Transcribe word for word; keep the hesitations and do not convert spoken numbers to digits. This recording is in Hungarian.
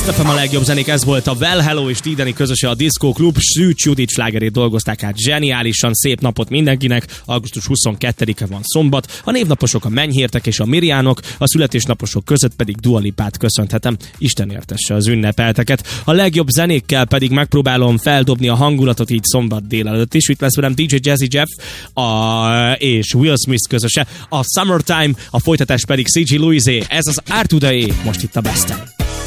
ef em a legjobb zenék, ez volt a Well Hello és Tideni közöse, a Disco Klub. Szűcs Judit slágerét dolgozták át zseniálisan. Szép napot mindenkinek. augusztus huszonkettedike van szombat. A névnaposok a Menyhértek és a Mirjánok, a születésnaposok között pedig Dua Lipát köszönhetem. Isten értesse az ünnepelteket. A legjobb zenékkel pedig megpróbálom feldobni a hangulatot így szombat délelőtt is. Itt lesz velem dé dzsé Jazzy Jeff a, és Will Smith közöse. A Summertime, a folytatás pedig cé gé Louisé. Ez az Art to the E, most itt a Besten.